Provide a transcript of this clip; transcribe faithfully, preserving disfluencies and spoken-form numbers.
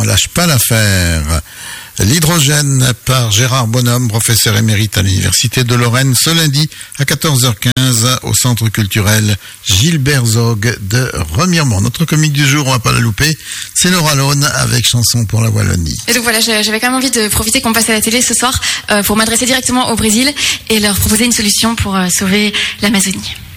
lâche pas l'affaire. L'hydrogène par Gérard Bonhomme, professeur émérite à l'Université de Lorraine, ce lundi à quatorze heures quinze au Centre culturel Gilbert Zog de Remiremont. Notre comique du jour, on va pas la louper, c'est Laura Lone avec Chanson pour la Wallonie. Et donc voilà, j'avais quand même envie de profiter qu'on passe à la télé ce soir euh, pour m'adresser directement au Brésil et leur proposer une solution pour euh, sauver l'Amazonie.